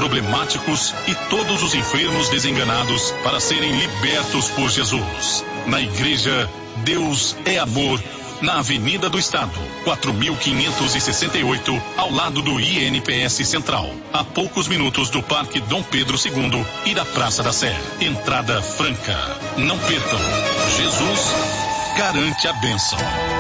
problemáticos e todos os enfermos desenganados para serem libertos por Jesus. Na igreja Deus é Amor, na Avenida do Estado, 4568, ao lado do INPS Central, a poucos minutos do Parque Dom Pedro II e da Praça da Sé. Entrada franca. Não percam. Jesus garante a bênção.